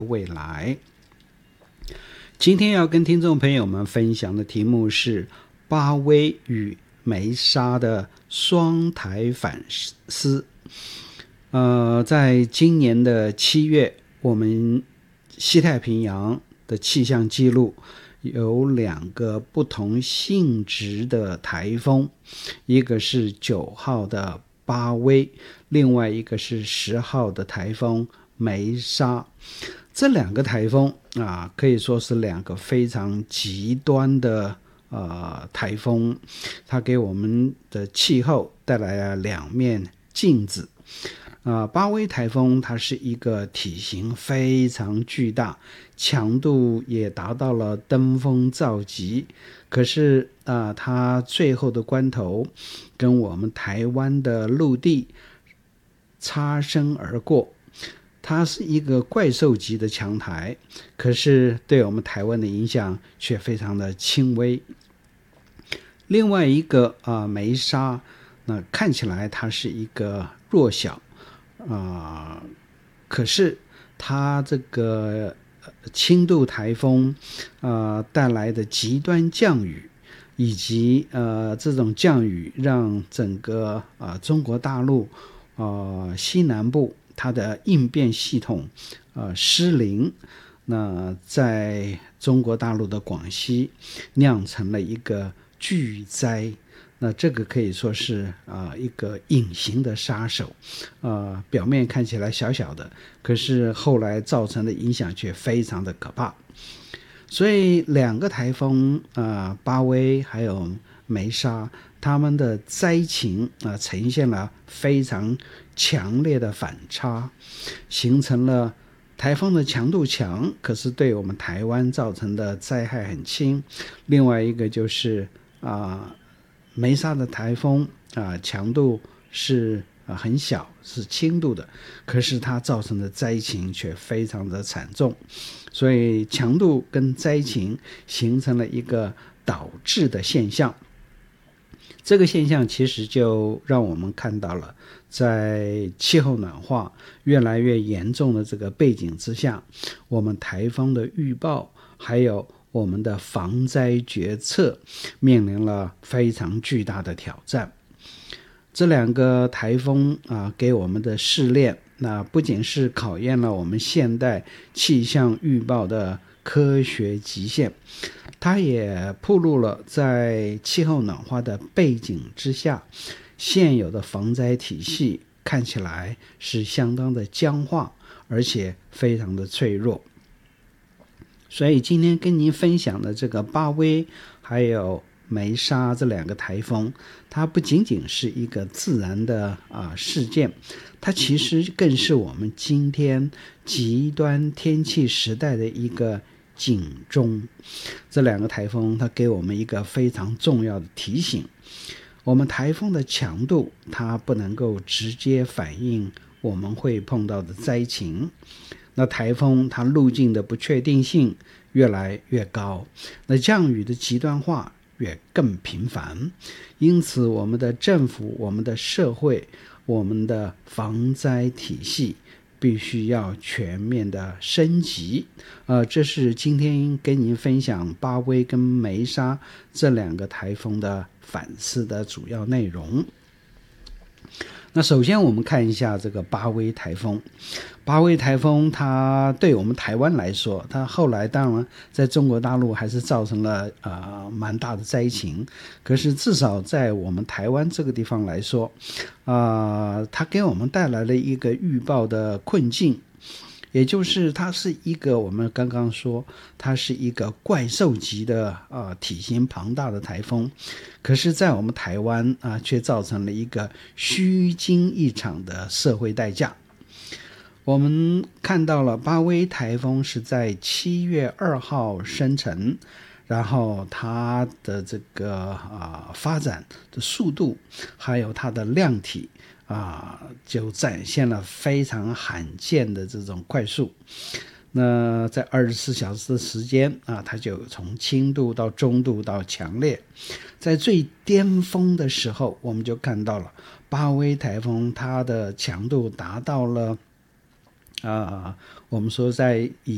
未来。今天要跟听众朋友们分享的题目是巴威与梅沙的双台反思。在今年的7月，我们西太平洋的气象记录有2个不同性质的台风，一个是9号的巴威，另外一个是10号的台风梅沙。这2个台风可以说是2个非常极端的台风，它给我们的气候带来了2面镜子。巴威台风它是一个体型非常巨大，强度也达到了登峰造极，可是它最后的关头跟我们台湾的陆地擦身而过。它是一个怪兽级的强台，可是对我们台湾的影响却非常的轻微。另外一个梅沙，那看起来它是一个弱小可是它这个轻度台风带来的极端降雨，以及这种降雨让整个中国大陆西南部它的应变系统失灵，那在中国大陆的广西酿成了一个巨灾。那这个可以说是一个隐形的杀手，表面看起来小小的，可是后来造成的影响却非常的可怕。所以2个台风巴威还有梅沙，他们的灾情呈现了非常强烈的反差，形成了台风的强度强，可是对我们台湾造成的灾害很轻。另外一个就是梅沙的台风强度是很小，是轻度的，可是它造成的灾情却非常的惨重。所以强度跟灾情形成了一个导致的现象。这个现象其实就让我们看到了，在气候暖化越来越严重的这个背景之下，我们台风的预报还有我们的防灾决策面临了非常巨大的挑战。这2个台风给我们的试炼，那不仅是考验了我们现代气象预报的科学极限，它也暴露了在气候暖化的背景之下，现有的防灾体系看起来是相当的僵化，而且非常的脆弱。所以今天跟您分享的这个巴威还有梅沙这2个台风，它不仅仅是一个自然的事件，它其实更是我们今天极端天气时代的一个警钟。这2个台风它给我们一个非常重要的提醒，我们台风的强度它不能够直接反映我们会碰到的灾情，那台风它路径的不确定性越来越高，那降雨的极端化也更频繁，因此我们的政府、我们的社会、我们的防灾体系必须要全面的升级。这是今天跟您分享巴威跟梅沙这2个台风的反思的主要内容。那首先我们看一下这个巴威台风。巴威台风它对我们台湾来说，它后来当然在中国大陆还是造成了蛮大的灾情，可是至少在我们台湾这个地方来说，它给我们带来了一个预报的困境，也就是它是一个我们刚刚说它是一个怪兽级的体型庞大的台风，可是在我们台湾却造成了一个虚惊一场的社会代价。我们看到了巴威台风是在7月2号生成，然后它的这个发展的速度还有它的量体就展现了非常罕见的这种快速。那在24小时的时间它就从轻度到中度到强烈。在最巅峰的时候，我们就看到了巴威台风它的强度达到了我们说在以